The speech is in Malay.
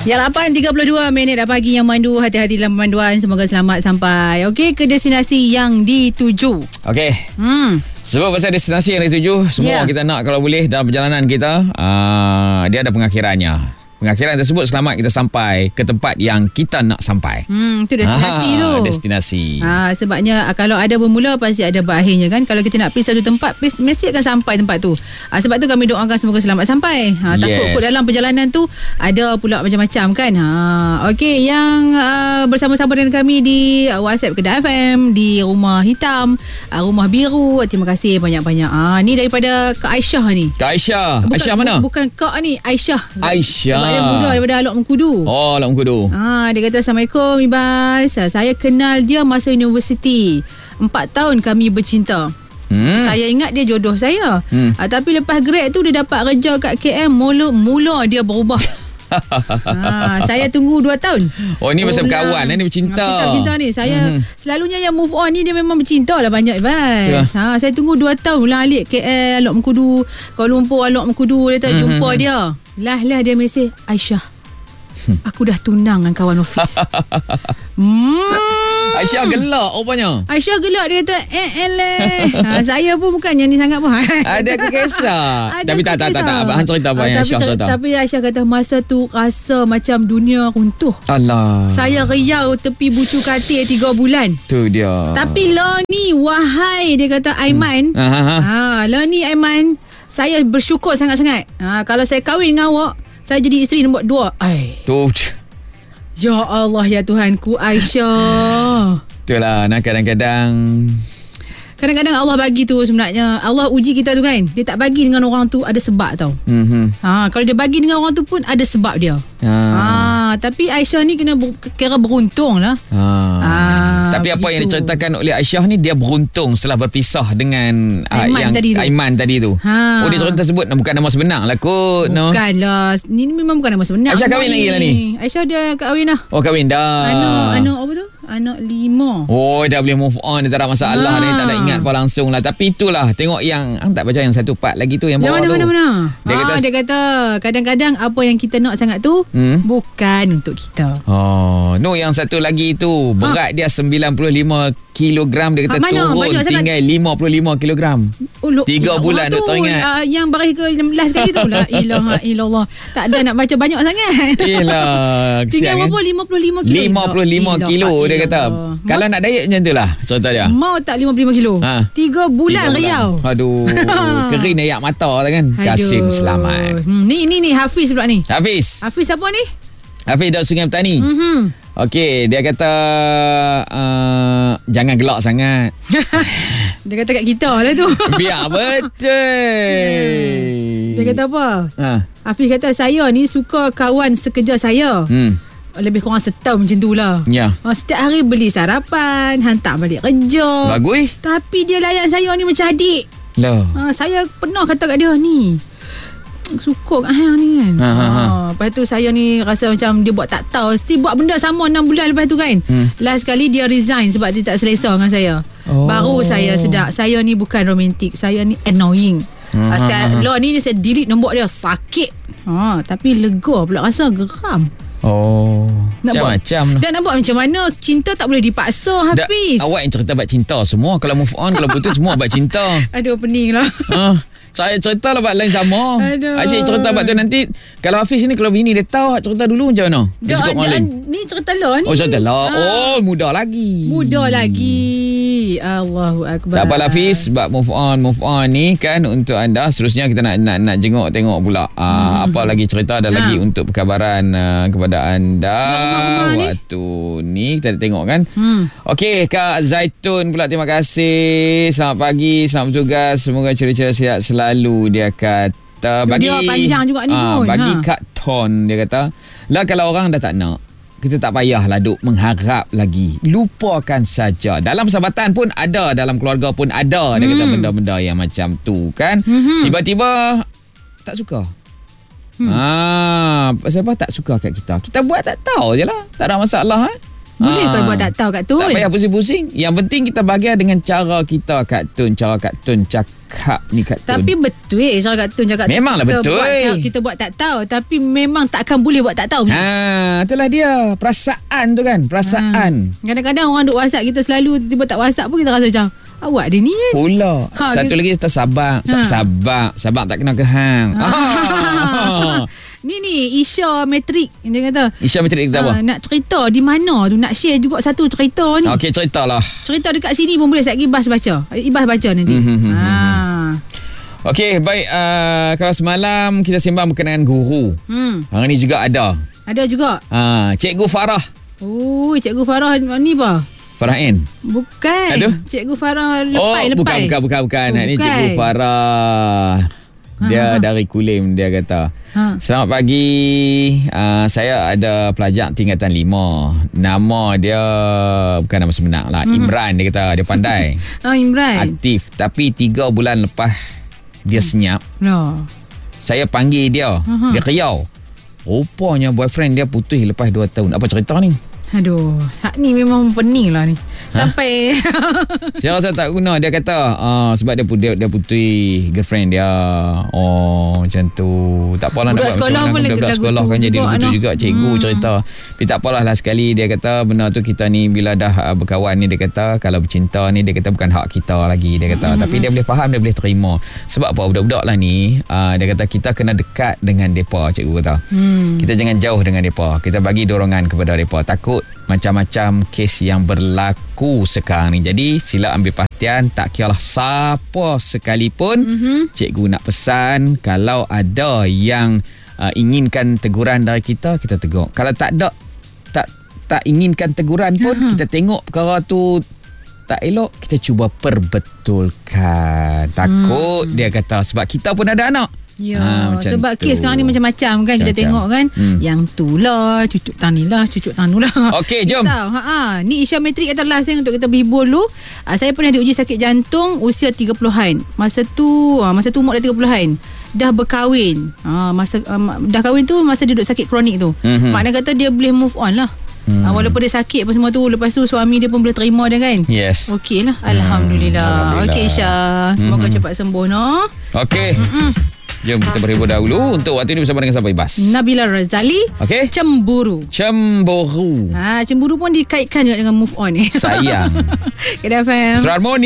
Ya, 8.32 minit dah pagi yang mandu. Hati-hati dalam pemanduan. Semoga selamat sampai ke destinasi yang dituju. Sebab pasal destinasi yang dituju, semua kita nak kalau boleh dalam perjalanan kita, dia ada pengakhirannya. Pengakhiran tersebut selamat kita sampai ke tempat yang kita nak sampai. Itu destinasi tu. Destinasi. Sebabnya kalau ada bermula pasti ada berakhirnya kan. Kalau kita nak pergi satu tempat, mesti akan sampai tempat tu. Sebab tu kami doakan semoga selamat sampai. Takut dalam perjalanan tu ada pula macam-macam kan. Okey, yang bersama-sama dengan kami di WhatsApp Kedah FM, di Rumah Hitam, Rumah Biru. Terima kasih banyak-banyak. Ni daripada Kak Aisyah ni. Kak Aisyah. Aisyah mana? Bukan Kak ni, Aisyah. Aisyah. Dia muda daripada Alok Mengkudu. Alok Mengkudu. Dia kata, Assalamualaikum Ibas. Saya kenal dia masa universiti. 4 tahun kami bercinta. Saya ingat dia jodoh saya. Tapi lepas grad tu dia dapat kerja kat KM. Mula dia berubah. Saya tunggu 2 tahun. Ni pasal berkawan. Ni bercinta. Bercinta ni. Saya selalunya yang move on ni dia memang bercinta lah banyak Ibas. Saya tunggu 2 tahun ulang alik KL, Alok Mengkudu, Kuala Lumpur, Alok Mengkudu. Dia tak jumpa dia. Lah dia mesej, Aisyah, aku dah tunang dengan kawan office. Aisyah gelak rupanya. Aisyah gelak, dia kata saya pun bukannya ni sangat pun. Ada aku kisah. Tapi tak abang cerita apa yang Aisyah cerita. Tapi Aisyah kata masa tu rasa macam dunia runtuh. Allah. Saya riau tepi bucu katil 3 bulan. Tu dia. Tapi lah ni, wahai, dia kata Aiman. Lah ni Aiman, saya bersyukur sangat-sangat. Kalau saya kahwin dengan awak, saya jadi isteri nombor 2. Tu. Ya Allah, ya Tuhanku, Aisyah. Itulah, kadang-kadang Allah bagi tu sebenarnya. Allah uji kita tu kan. Dia tak bagi dengan orang tu ada sebab tau. Kalau dia bagi dengan orang tu pun ada sebab dia. Tapi Aisyah ni kira beruntung lah. Tapi apa yang diceritakan oleh Aisyah ni, dia beruntung setelah berpisah dengan Aiman tadi tu. Dia cerita sebut bukan nama sebenar lah kot. Bukanlah. Ni memang bukan nama sebenar. Aisyah kahwin lagi lah ni. Aisyah dia kahwin lah. Kahwin dah. Anak apa tu? Anak 5. Dah boleh move on. Dia tak ada masalah. Dia tak ada ingat apa langsung lah. Tapi itulah, tengok yang tak baca yang satu part lagi tu, yang bawah tu. Mana? Dia kata kadang-kadang apa yang kita nak sangat tu bukan untuk kita. Yang satu lagi tu berat dia 95 kilogram. Dia kata turun tinggal 55 kilogram. 3 bulan tu, tak ingat. Yang berakhir ke last kali tu. La ilaha illallah. Tak ada nak baca banyak sangat. Tinggal berapa? 55 kilo. Dia kata kalau nak diet macam tu lah cerita dia. Mau tak 55 kilo 3 bulan riau. Aduh. Kering ayak mata lah kan. Kasim selamat. Ni Hafiz pula ni. Hafiz siapa ni? Hafiz dari Sungai Petani. Okey, dia kata jangan gelak sangat. Dia kata kat kita lah tu. Biar betul. Dia kata apa? Hafiz kata saya ni suka kawan sekerja saya. Lebih kurang setahun macam tu lah. Setiap hari beli sarapan, hantar balik kerja. Bagus. Tapi dia layan saya ni macam adik. Saya pernah kata kat dia ni, suka kat hang ni kan. Lepas tu saya ni rasa macam dia buat tak tahu. Mesti buat benda sama 6 bulan lepas tu kan. Last kali dia resign sebab dia tak selesa dengan saya. Baru saya sedar, saya ni bukan romantik, saya ni annoying. Lo ni saya delete nombor dia, sakit. Tapi lega pula rasa, geram. Macam-macam. Dan nak buat macam mana? Cinta tak boleh dipaksa, Hafiz. Awak yang cerita bab cinta semua. Kalau move on, kalau putus, semua bab cinta. Aduh, pening lah. Saya cerita lah bab lain sama. Asyik cerita bab tu nanti. Kalau Hafiz ni, kalau bini dia tahu cerita dulu macam mana? Dia cukup maling. Ni cerita lah ni. Cerita lah. Muda lagi. Allahu Akbar. Tak apalah Hafiz, bab move on ni kan untuk anda. Seterusnya kita nak tengok pula apa lagi cerita ada lagi untuk perkabaran kepada anda waktu ni kita tengok kan. Okey, Kak Zaitun pula, terima kasih. Selamat pagi, selamat bertugas, semoga ceria-ceria sihat selalu. Dia kata bagi dia panjang juga ni pun. Bagi Kak Ton, dia kata lah kalau orang dah tak nak, kita tak payahlah duk mengharap lagi. Lupakan saja. Dalam persahabatan pun ada, dalam keluarga pun ada. Dia kata benda-benda yang macam tu kan. Tiba-tiba tak suka. Pasal apa tak suka kat kita? Kita buat tak tahu je lah. Tak ada masalah. Boleh kau buat tak tahu Kak Tun. Tak payah pusing-pusing. Yang penting kita bahagia dengan cara kita Kak Tun. Cara Kak Tun cakap ni Kak Tun. Tapi betul cara Kak Tun cakap. Memanglah betul. Kita buat tak tahu. Tapi memang takkan boleh buat tak tahu. Itulah dia. Perasaan tu kan. Perasaan. Kadang-kadang orang duk WhatsApp kita selalu, tiba-tiba tak WhatsApp pun kita rasa macam awak dia ni kan. Pula. Satu lagi kita sabar. Sabar tak kena ke hang. Ni Isha Matrik dia kata. Isha Matrik kata apa? Nak cerita di mana tu, nak share juga satu cerita ni. Okey, ceritalah. Cerita dekat sini pun boleh. Sekejap Ibas baca nanti. Okey, baik. Kalau semalam kita sembang berkenaan guru. Hari ni juga ada. Ada juga. Cikgu Farah. Oh, Cikgu Farah ni apa? Farah N. Bukan. Aduh. Cikgu Farah lepai. Bukan. Ni Cikgu Farah. Dia dari Kulim, dia kata. Selamat pagi. Saya ada pelajar tingkatan 5. Nama dia bukan nama sebenar lah. Imran dia kata. Dia pandai. Imran. Aktif. Tapi 3 bulan lepas dia senyap. Saya panggil dia. Dia riau. Rupanya boyfriend dia putus lepas 2 tahun. Apa cerita ni? Aduh, hak ni memang pening lah ni. Sampai saya rasa tak guna. Dia kata sebab dia putih girlfriend dia. Macam tu. Tak apalah nak buat macam mana. Budak sekolah kan jadi betul juga cikgu cerita. Tapi tak apalah lah sekali. Dia kata benda tu kita ni bila dah berkawan ni, dia kata kalau bercinta ni, dia kata bukan hak kita lagi. Dia kata tapi dia boleh faham, dia boleh terima. Sebab apa, budak-budak lah ni dia kata kita kena dekat dengan mereka, cikgu kata. Kita jangan jauh dengan mereka. Kita bagi dorongan kepada mereka. Takut macam-macam kes yang berlaku sekarang ni. Jadi sila ambil perhatian. Tak kiralah siapa sekalipun. Cikgu nak pesan, kalau ada yang inginkan teguran dari kita tegur. Kalau tak ada, tak inginkan teguran pun, kita tengok perkara tu tak elok, kita cuba perbetulkan. Takut dia kata sebab kita pun ada anak. Sebab kes sekarang ni macam-macam kan. Kita tengok kan. Yang tu lah, cucuk tani lah, cucuk tanu lah. Okey, jom. Ni Isha Matrik kata last yang untuk kita berhibur dulu. Saya pernah diuji sakit jantung usia 30-an. Masa tu umur dah 30-an. Dah berkahwin. Dah kahwin tu masa dia duduk sakit kronik tu. Maknanya kata dia boleh move on lah. Walaupun dia sakit apa semua tu, lepas tu suami dia pun boleh terima dia kan. Yes. Okey lah. Alhamdulillah. Okey Isha, semoga cepat sembuh no. Okey. Jom kita berhibur dahulu. Untuk waktu ini bersama dengan sahabat Ibas, Nabila Razali. Okey. Cemburu. Cemburu Cemburu pun dikaitkan juga dengan move on. Sayang. Kedah FM. Harmoni.